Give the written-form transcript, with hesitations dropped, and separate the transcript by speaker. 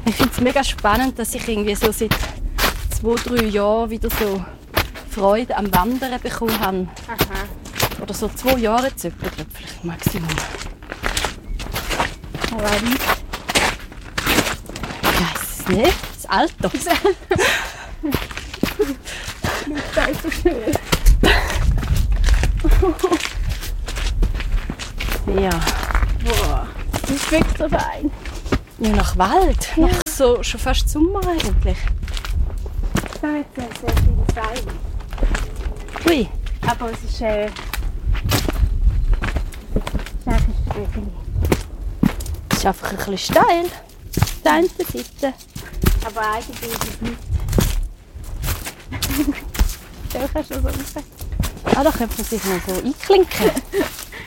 Speaker 1: Ich finde es mega spannend, dass ich irgendwie so seit 2-3 Jahren wieder so Freude am Wandern bekommen habe.
Speaker 2: Aha.
Speaker 1: Oder so 2 Jahre jetzt etwa, vielleicht Maximum.
Speaker 2: Aber wie?
Speaker 1: Ich weiss es nicht. Das Alter.
Speaker 2: Das ist so schön.
Speaker 1: Ja.
Speaker 2: Boah, das schmeckt so fein.
Speaker 1: Ja, nach Wald.
Speaker 2: Ja.
Speaker 1: Nach so, schon fast Sommer eigentlich.
Speaker 2: Da hat es sehr viele Steine.
Speaker 1: Ui.
Speaker 2: Aber es ist eigentlich schön.
Speaker 1: Es ist einfach ein bisschen steil. Auf der einen Seite.
Speaker 2: Aber eigentlich ist es nicht. Da kannst du so raus.
Speaker 1: Ah, da könnte man sich noch so einklinken.